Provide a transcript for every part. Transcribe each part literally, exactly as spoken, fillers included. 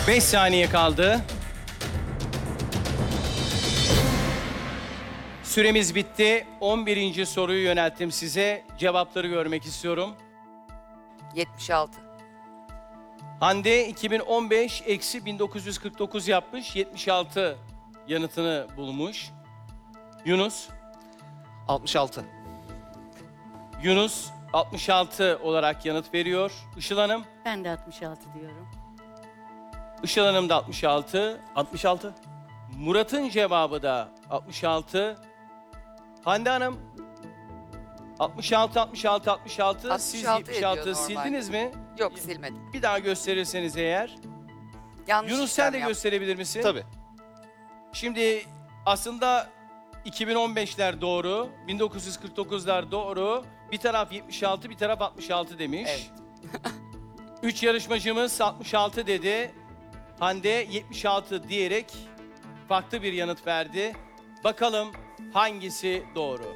beş saniye kaldı. Süremiz bitti. on birinci soruyu yönelttim size. Cevapları görmek istiyorum. yetmiş altı. Hande iki bin on beş eksi bin dokuz yüz kırk dokuz yapmış. yetmiş altı yanıtını bulmuş. Yunus. altmış altı. Yunus altmış altı olarak yanıt veriyor. Işıl Hanım. Ben de altmış altı diyorum. Işıl Hanım da altmış altı. altmış altı. Murat'ın cevabı da altmış altı. Hande Hanım. altmış altı, altmış altı, altmış altı. Siz altı yetmiş altı ediyor sildiniz mi? Yok, silmedim. Bir daha gösterirseniz eğer. Yanlış Yunus sen işlem de yaptım. gösterebilir misin? Tabii. Şimdi aslında iki bin on beşler doğru, bin dokuz yüz kırk dokuzlar doğru. Bir taraf yetmiş altı, bir taraf altmış altı demiş. Evet. Üç yarışmacımız altmış altı dedi. Hande yetmiş altı diyerek farklı bir yanıt verdi. Bakalım hangisi doğru?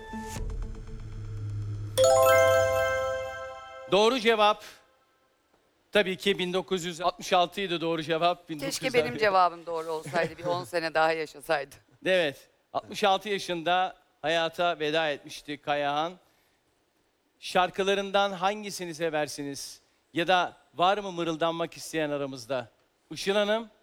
Doğru cevap tabii ki bin dokuz yüz altmış altı idi doğru cevap. bin dokuz yüz Keşke benim cevabım doğru olsaydı. Bir on sene daha yaşasaydı. Evet, altmış altı yaşında hayata veda etmişti Kayahan. Şarkılarından hangisini seversiniz? Ya da var mı mırıldanmak isteyen aramızda? Işıl Hanım,